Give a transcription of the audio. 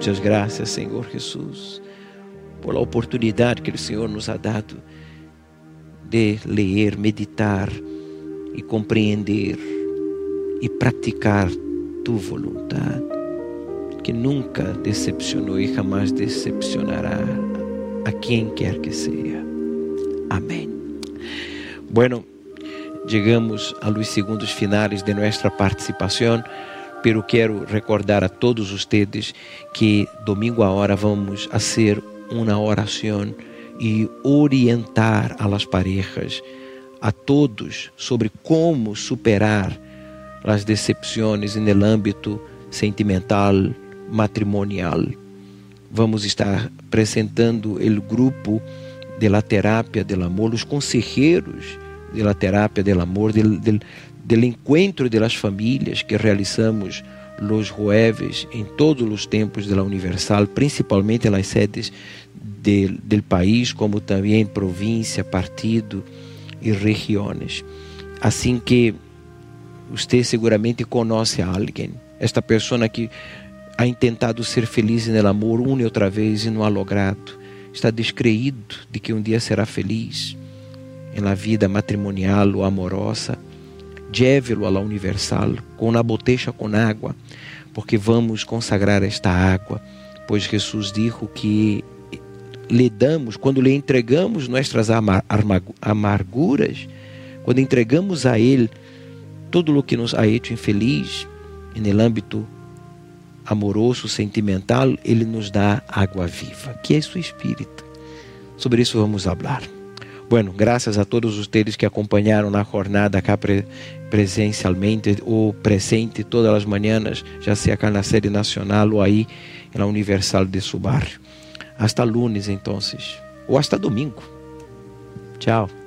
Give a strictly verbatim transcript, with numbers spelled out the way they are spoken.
Muchas gracias, Senhor Jesus, por la oportunidad que o Senhor nos ha dado de ler, meditar e compreender e praticar tu voluntad, que nunca decepcionou e jamás decepcionará a quem quer que seja. Amém. Bueno, chegamos a los segundos finales de nossa participação, pero quero recordar a todos ustedes que domingo agora vamos fazer uma oração e orientar a las parejas, a todos, sobre como superar as decepções no âmbito sentimental, matrimonial. Vamos estar apresentando o grupo de la terapia del amor, os consejeiros de la terapia del amor, del, del, del encontro de las famílias que realizamos los jueves em todos os tempos de la Universal, principalmente nas sedes del, del país, como também província, partido e regiões. Assim que você seguramente conhece a alguém, esta pessoa que ha intentado ser feliz no amor uma e outra vez e não ha logrado, está descreído de que um dia será feliz na vida matrimonial ou amorosa. Llévelo a la Universal com uma botella com água, porque vamos consagrar esta água, pois Jesus dijo que lhe damos, quando lhe entregamos nossas amarguras, quando entregamos a Ele tudo o que nos ha hecho infeliz, e no âmbito amoroso, sentimental, Ele nos dá água viva, que é seu Espírito. Sobre isso vamos falar. Bueno, graças a todos ustedes que acompanharam na jornada acá pre presencialmente ou presente todas as manhãs, já seja acá na sede nacional ou aí na Universal de su barrio. Hasta lunes, então, ou hasta domingo. Tchau.